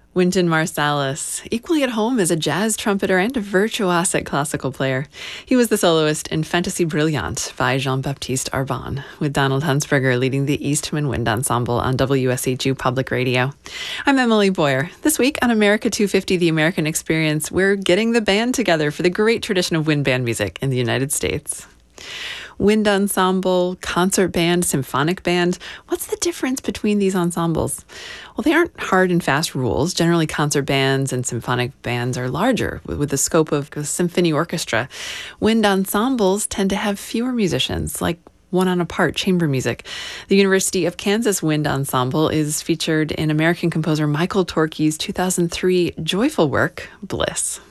Wynton Marsalis, equally at home as a jazz trumpeter and a virtuosic classical player. He was the soloist in Fantasy Brilliante by Jean-Baptiste Arbon, with Donald Hunsberger leading the Eastman Wind Ensemble on WSHU Public Radio. I'm Emily Boyer. This week on America 250, The American Experience, we're getting the band together for the great tradition of wind band music in the United States. Wind ensemble, concert band, symphonic band. What's the difference between these ensembles? Well, they aren't hard and fast rules. Generally, concert bands and symphonic bands are larger with the scope of a symphony orchestra. Wind ensembles tend to have fewer musicians, like one on a part, chamber music. The University of Kansas Wind Ensemble is featured in American composer Michael Torke's 2003 joyful work, Bliss.